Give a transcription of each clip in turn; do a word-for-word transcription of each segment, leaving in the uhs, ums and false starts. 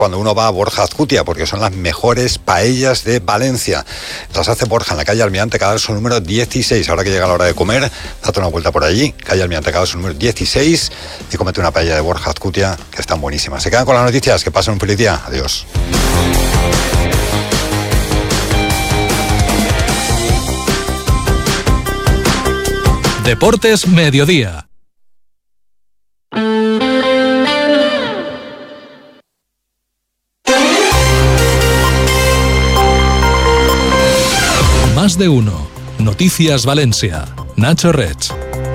cuando uno va a Borja Azcutia, porque son las mejores paellas de Valencia. Las hace Borja en la calle Almirante Cadalso número dieciséis. Ahora que llega la hora de comer, date una vuelta por allí, calle Almirante Cadalso número dieciséis, y cómete una paella de Borja Azcutia, que están buenísimas. Se quedan con las noticias, que pasen un feliz día. Adiós. Deportes Mediodía. Más de uno. Noticias Valencia. Nacho Rech.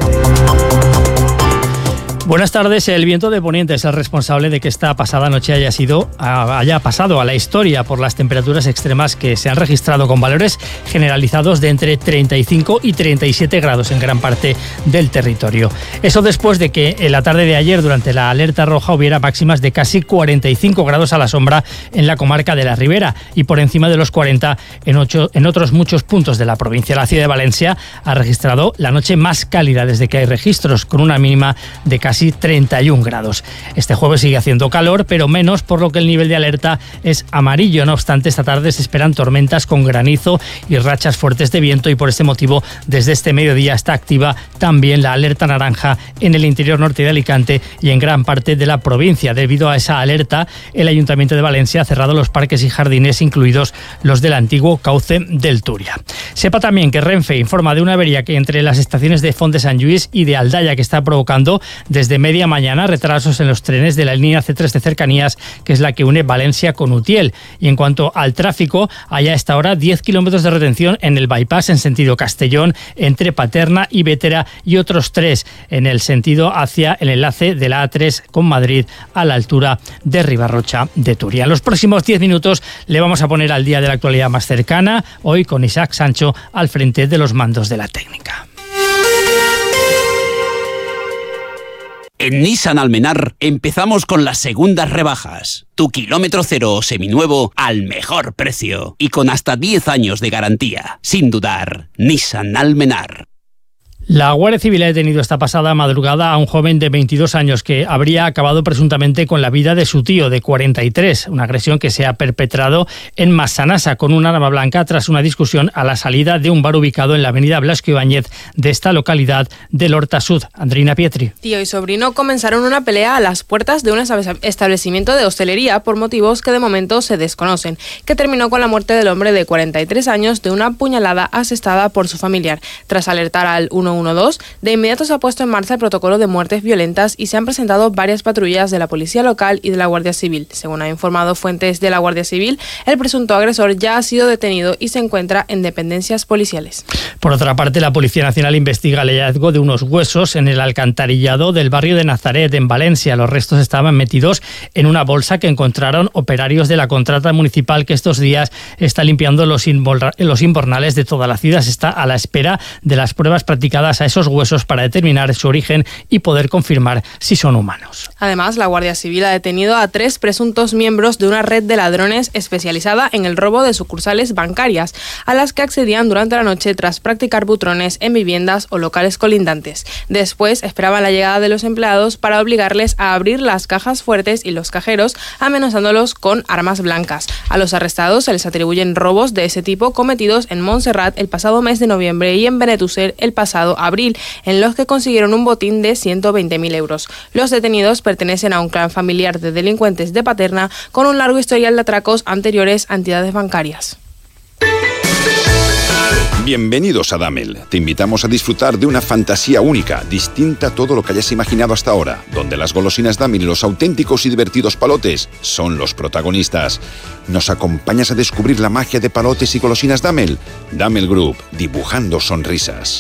Buenas tardes. El viento de poniente es el responsable de que esta pasada noche haya sido haya pasado a la historia por las temperaturas extremas que se han registrado, con valores generalizados de entre treinta y cinco y treinta y siete grados en gran parte del territorio. Eso después de que en la tarde de ayer, durante la alerta roja, hubiera máximas de casi cuarenta y cinco grados a la sombra en la comarca de la Ribera y por encima de los cuarenta en, ocho, en otros muchos puntos de la provincia. La ciudad de Valencia ha registrado la noche más cálida desde que hay registros, con una mínima de casi treinta y un grados. Este jueves sigue haciendo calor, pero menos, por lo que el nivel de alerta es amarillo. No obstante, esta tarde se esperan tormentas con granizo y rachas fuertes de viento, y por este motivo, desde este mediodía está activa también la alerta naranja en el interior norte de Alicante y en gran parte de la provincia. Debido a esa alerta, el Ayuntamiento de Valencia ha cerrado los parques y jardines, incluidos los del antiguo cauce del Turia. Sepa también que Renfe informa de una avería que entre las estaciones de Font de Sant Lluís y de Aldaya, que está provocando desde de media mañana retrasos en los trenes de la línea ce tres de cercanías, que es la que une Valencia con Utiel. Y en cuanto al tráfico, hay a esta hora diez kilómetros de retención en el bypass en sentido Castellón, entre Paterna y Bétera, y otros tres en el sentido hacia el enlace de la A tres con Madrid a la altura de Ribarrocha de Turia. En los próximos diez minutos le vamos a poner al día de la actualidad más cercana, hoy con Isaac Sancho al frente de los mandos de la técnica. En Nissan Almenar empezamos con las segundas rebajas. Tu kilómetro cero o seminuevo al mejor precio y con hasta diez años de garantía. Sin dudar, Nissan Almenar. La Guardia Civil ha detenido esta pasada madrugada a un joven de veintidós años que habría acabado presuntamente con la vida de su tío de cuarenta y tres, una agresión que se ha perpetrado en Massanassa con un arma blanca tras una discusión a la salida de un bar ubicado en la avenida Blasco Ibáñez de esta localidad del Horta Sud. Andreina Pietri. Tío y sobrino comenzaron una pelea a las puertas de un establecimiento de hostelería por motivos que de momento se desconocen, que terminó con la muerte del hombre de cuarenta y tres años de una puñalada asestada por su familiar. Tras alertar al uno uno dos, de inmediato se ha puesto en marcha el protocolo de muertes violentas y se han presentado varias patrullas de la Policía Local y de la Guardia Civil. Según han informado fuentes de la Guardia Civil, el presunto agresor ya ha sido detenido y se encuentra en dependencias policiales. Por otra parte, la Policía Nacional investiga el hallazgo de unos huesos en el alcantarillado del barrio de Nazaret, en Valencia. Los restos estaban metidos en una bolsa que encontraron operarios de la contrata municipal, que estos días está limpiando los, los invernales de toda la ciudad. Se está a la espera de las pruebas practicadas a esos huesos para determinar su origen y poder confirmar si son humanos. Además, la Guardia Civil ha detenido a tres presuntos miembros de una red de ladrones especializada en el robo de sucursales bancarias, a las que accedían durante la noche tras practicar butrones en viviendas o locales colindantes. Después esperaban la llegada de los empleados para obligarles a abrir las cajas fuertes y los cajeros, amenazándolos con armas blancas. A los arrestados se les atribuyen robos de ese tipo cometidos en Montserrat el pasado mes de noviembre y en Benetússer el pasado abril, en los que consiguieron un botín de ciento veinte mil euros. Los detenidos pertenecen a un clan familiar de delincuentes de Paterna con un largo historial de atracos anteriores a entidades bancarias. Bienvenidos a Damel. Te invitamos a disfrutar de una fantasía única, distinta a todo lo que hayas imaginado hasta ahora, donde las golosinas Damel y los auténticos y divertidos palotes son los protagonistas. ¿Nos acompañas a descubrir la magia de palotes y golosinas Damel? Damel Group, dibujando sonrisas.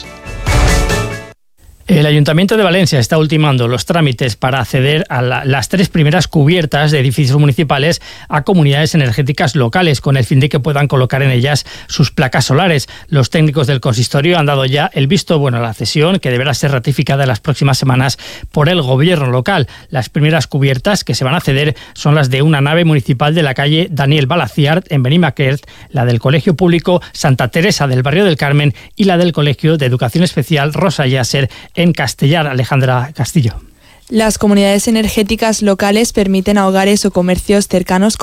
El Ayuntamiento de Valencia está ultimando los trámites para acceder a la, las tres primeras cubiertas de edificios municipales a comunidades energéticas locales, con el fin de que puedan colocar en ellas sus placas solares. Los técnicos del consistorio han dado ya el visto bueno a la cesión, que deberá ser ratificada en las próximas semanas por el gobierno local. Las primeras cubiertas que se van a ceder son las de una nave municipal de la calle Daniel Balaciart en Benimaquert, la del Colegio Público Santa Teresa del Barrio del Carmen y la del Colegio de Educación Especial Rosa Yasser en Castellar. Alejandra Castillo. Las comunidades energéticas locales permiten a hogares o comercios cercanos